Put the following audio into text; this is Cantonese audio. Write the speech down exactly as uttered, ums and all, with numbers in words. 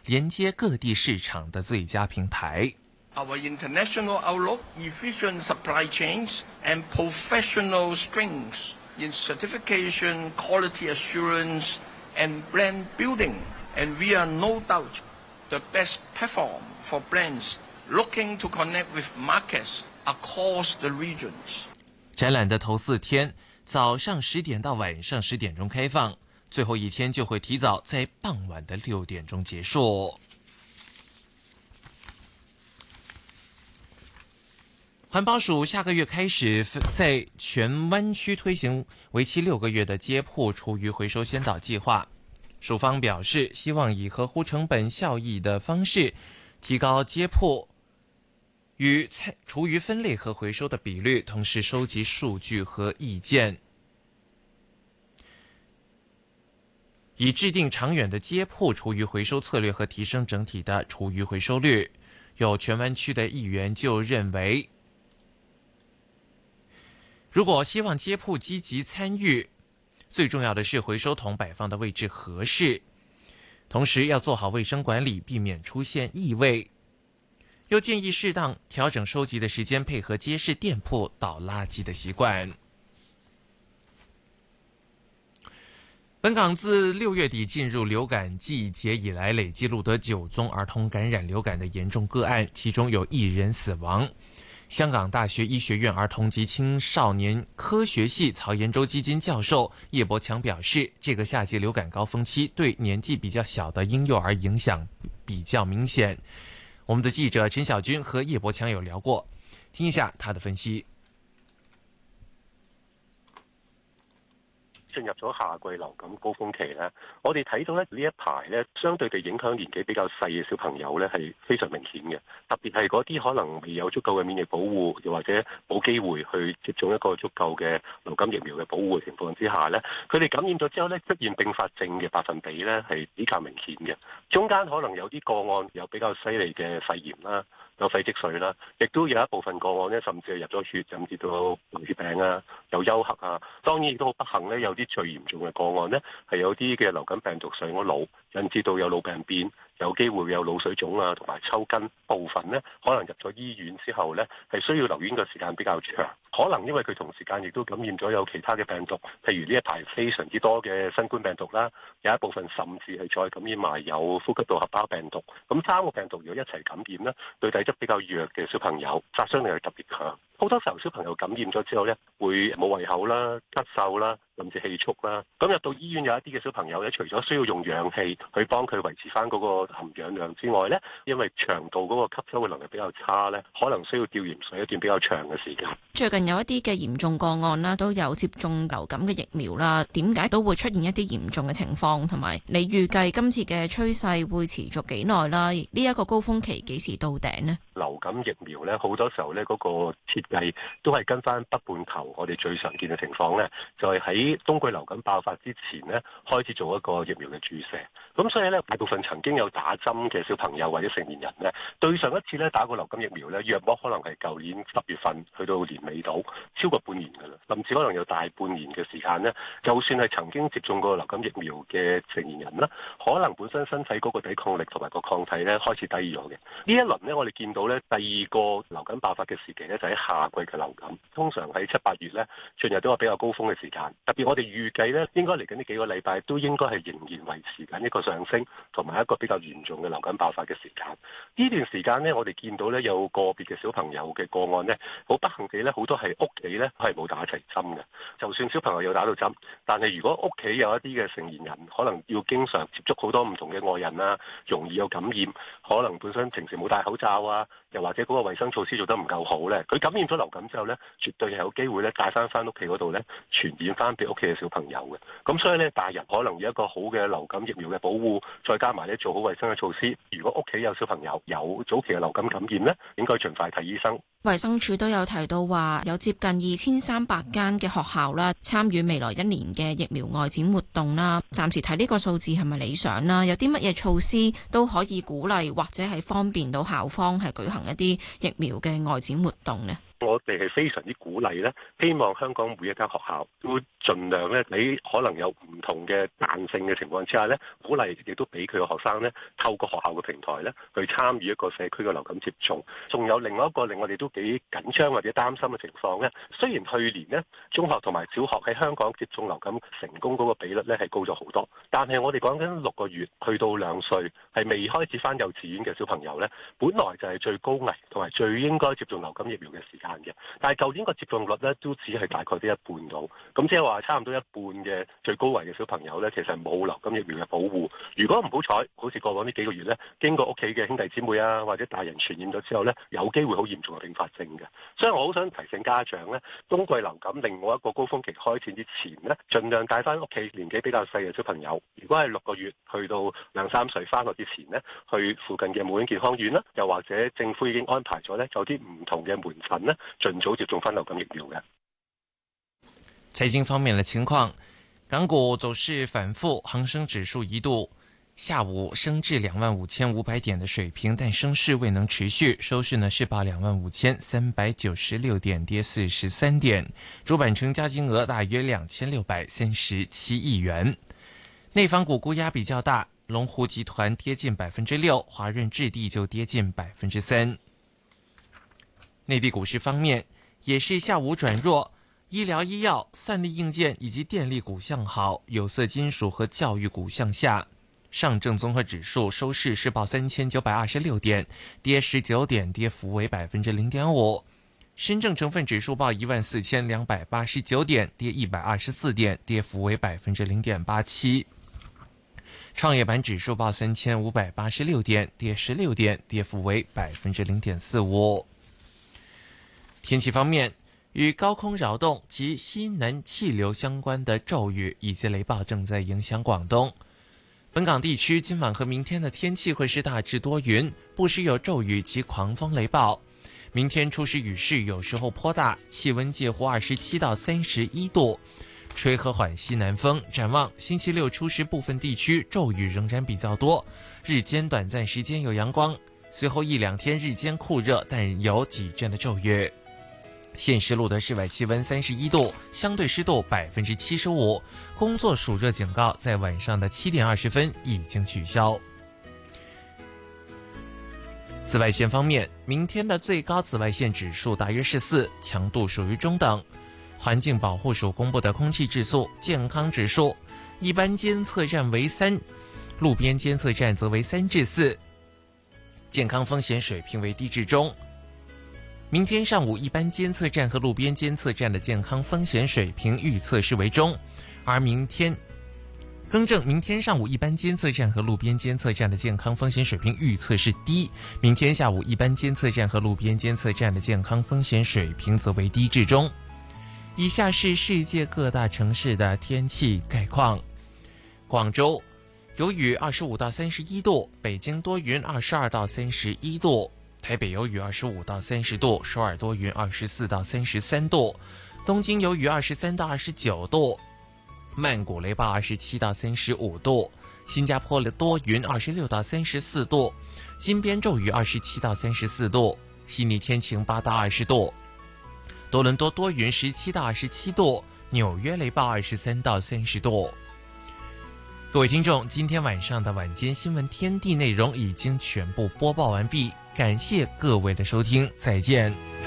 连接各地市场的最佳平台。 Our international outlook, efficient supply chains, and professional strengths in certification, quality assurance, and brand building. And we are no doubt the best platform for brands looking to connect with markets across the regions. 展览的头四天，早上十点到晚上十点钟开放，最后一天就会提早在傍晚的六点钟结束。环保署下个月开始在全湾区推行为期六个月的街铺厨余回收先导计划。署方表示，希望以合乎成本效益的方式，提高街铺与厨余分类和回收的比率，同时收集数据和意见，以制定长远的街铺厨余回收策略和提升整体的厨余回收率。有全湾区的议员就认为，如果希望街铺积极参与，最重要的是回收桶摆放的位置合适，同时要做好卫生管理，避免出现异味。又建议适当调整收集的时间，配合街市店铺倒垃圾的习惯。本港自六月底进入流感季节以来，累计录得九宗儿童感染流感的严重个案，其中有一人死亡。香港大学医学院儿童及青少年科学系曹延洲基金教授叶伯强表示，这个夏季流感高峰期对年纪比较小的婴幼儿影响比较明显。我们的记者陈小军和叶伯强有聊过，听一下他的分析。 進入咗夏季流感高峰期咧，我哋睇到咧呢一排咧，相對地影響年紀比較細嘅小朋友咧係非常明顯嘅，特別係嗰啲可能未有足夠嘅免疫保護，又或者冇機會去接種一個足夠嘅流感疫苗嘅保護嘅情況之下咧，佢哋感染咗之後咧出現併發症嘅百分比咧係比較明顯嘅，中間可能有啲個案有比較犀利嘅肺炎啦。有肺積水啦，亦都有一部分個案咧，甚至係入咗血，甚至到流血病啊，有休克啊。當然亦都好不幸咧，有啲最嚴重嘅個案咧，係有啲嘅流感病毒上咗腦，引致到有腦病變，有機會有腦水腫啊，同埋抽筋。部分咧可能入咗醫院之後咧，係需要留院嘅時間比較長。可能因為佢同時間亦都感染咗有其他嘅病毒，譬如呢一排非常之多嘅新冠病毒啦，有一部分甚至係再感染埋有呼吸道合胞病毒。咁三個病毒如果一齊感染咧，對體質比較弱嘅小朋友殺傷力係特別強。好多時候小朋友感染咗之後咧，會冇胃口啦、咳嗽啦，甚至氣促啦。咁入到醫院有一啲嘅小朋友咧，除咗需要用氧氣去幫佢維持翻嗰個含氧量之外咧，因為腸道嗰個吸收嘅能力比較差咧，可能需要吊鹽水一段比較長嘅時間。 最近有一啲嘅嚴重個案啦，都有接種流感嘅疫苗啦，點解都會出現一啲嚴重嘅情況？同埋你預計今次嘅趨勢會持續幾耐啦？呢一個高峰期幾時到頂呢？ 流感疫苗咧，好多時候咧嗰個設計都係跟翻北半球我哋最常見嘅情況咧，就係喺冬季流感爆發之前咧開始做一個疫苗嘅注射。咁所以咧，大部分曾經有打針嘅小朋友或者成年人咧，對上一次咧打過流感疫苗咧，約莫可能係舊年十月份去到年尾度，超過半年㗎啦，甚至可能有大半年嘅時間咧。就算係曾經接種過流感疫苗嘅成年人啦，可能本身身體嗰個抵抗力同埋個抗體咧開始低咗嘅。呢一輪咧，我哋見到咧第二個流感爆發嘅時期咧，就喺夏季嘅流感，通常喺七八月咧進入到個比較高峰嘅時間。特別我哋預計咧，應該嚟緊呢幾個禮拜都應該係仍然維持緊一個上升，同埋一個比較嚴重嘅流感爆發嘅時間。呢段時間咧，我哋見到咧有個別嘅小朋友嘅個案咧，好不幸地咧，好多係屋企咧係冇打齊針嘅。就算小朋友有打到針，但係如果屋企有一啲嘅成年人，可能要經常接觸好多唔同嘅外人啊，容易有感染，可能本身平時冇戴口罩啊，又或者嗰個衞生措施做得唔夠好咧，佢感染咗流感之後咧，絕對係有機會咧帶翻翻屋企嗰度咧，傳染翻俾屋企嘅小朋友嘅。咁所以咧，大人可能有一個好嘅流感疫苗嘅保護，再加埋咧做好衞生嘅措施。如果屋企有小朋友有早期嘅流感感染咧，應該盡快睇醫生。 衛生署都有提到話，有接近二千三百間嘅學校啦，參與未來一年嘅疫苗外展活動啦。暫時睇呢個數字係咪理想啦？有啲乜嘢措施都可以鼓勵或者係方便到校方係舉行一啲疫苗嘅外展活動呢？ 我哋係非常之鼓勵咧，希望香港每一間學校都盡量咧，喺可能有唔同嘅彈性嘅情況之下咧，鼓勵亦都俾佢嘅學生咧，透過學校嘅平台咧，去參與一個社區嘅流感接種。仲有另外一個令我哋都幾緊張或者擔心嘅情況咧，雖然去年呢，中學同埋小學喺香港接種流感成功嗰個比率咧係高咗好多，但係我哋講緊六個月去到兩歲係未開始返幼稚園嘅小朋友咧，本來就係最高危同埋最應該接種流感疫苗嘅時間嘅，但係舊年個接種率咧都只係大概得一半到，咁即係話差唔多一半嘅最高危嘅小朋友咧，其實冇流感疫苗嘅保護。如果唔好彩，好似過往呢幾個月咧，經過屋企嘅兄弟姊妹啊或者大人傳染咗之後咧，有機會好嚴重嘅併發症嘅。所以我好想提醒家長咧，冬季流感另外一個高峰期開始之前咧，盡量帶翻屋企年紀比較細嘅小朋友，如果係六個月去到兩三歲翻學之前咧，去附近嘅母嬰健康院啦，又或者政府已經安排咗咧，有啲唔同嘅門診咧，盡早接種翻流感疫苗嘅。 財經方面的情況，港股走勢反覆，恒生指數一度下午升至兩萬五千五百點的水平，但升勢未能持續，收市呢是報兩萬五千三百九十六點，跌四十三點，主板成交金額大約兩千六百三十七億元。內房股沽壓比較大，龍湖集團跌近百分之六，華潤置地就跌近百分之三。內地股市方面也是下午轉弱，醫療醫藥、算力硬件以及電力股向好，有色金屬和教育股向下。上證綜合指數收市是報三千九百二十六點，跌十九點，跌幅為百分之零點五。深證成分指數報一萬四千兩百八十九點，跌一百二十四點，跌幅為百分之零點八七。創業板指數報三千五百八十六點，跌十六點，跌幅為百分之零點四五。天氣方面，與高空擾動及西南氣流相關的驟雨以及雷暴正在影響廣東。本港地區今晚和明天的天氣會是大致多雲，不時有驟雨及狂風雷暴。明天初時雨勢有時候頗大，氣溫介乎二十七到三十一度，吹和緩西南風。展望星期六初時部分地區驟雨仍然比較多，日間短暫時間有陽光，隨後一兩天日間酷熱，但有幾陣的驟雨。現時錄得室外氣溫三十一度，相對濕度百分之七十五，工作暑熱警告在晚上的七點二十分已經取消。紫外線方面，明天的最高紫外線指數大約是四，強度屬於中等。環境保護署公布的空氣質素健康指數，一般監測站為三，路邊監測站則為三至四，健康風險水平為低至中。明天上午，一般監測站和路邊監測站的健康風險水平預測是為中，而明天更正，明天上午一般監測站和路邊監測站的健康風險水平預測是低，明天下午一般監測站和路邊監測站的健康風險水平則為低至中。以下是世界各大城市的天氣概況：廣州有雨，二十五到三十一度；北京多雲，二十二到三十一度。台北有雨二十五到三十度，首爾多雲二十四到三十三度，東京有雨二十三到二十九度，曼谷雷暴二十七到三十五度，新加坡多雲二十六到三十四度，金邊驟雨二十七到三十四度，悉尼天晴八到二十度，多倫多多雲十七到二十七度，紐約雷暴二十三到三十度。各位聽眾，今天晚上的晚間新聞天地內容已經全部播報完畢，感謝各位的收聽，再見。